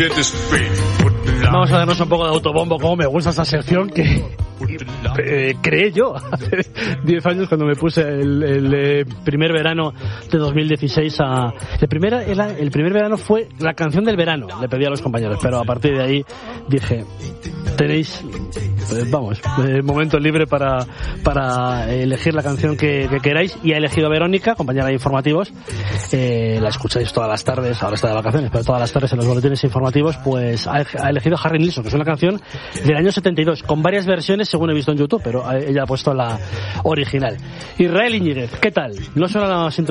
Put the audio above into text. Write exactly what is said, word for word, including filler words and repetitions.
Vamos a darnos un poco de autobombo, como me gusta esta sección que eh, creé yo hace diez años cuando me puse el, el eh, primer verano de dos mil dieciséis a... El primer, el, el primer verano fue la canción del verano, le pedí a los compañeros, pero a partir de ahí dije, tenéis, eh, vamos, eh, momento libre para, para elegir la canción que, que queráis, y ha elegido a Verónica, compañera de informativos, eh, la escucháis todas las tardes, ahora está de vacaciones, pero todas las tardes en los boletines informativos, pues ha, ha elegido Harry Nilsson, que es una canción del año setenta y dos, con varias versiones según he visto en YouTube, pero ella ha puesto la original. Israel Iñiguez, ¿qué tal? ¿No suena la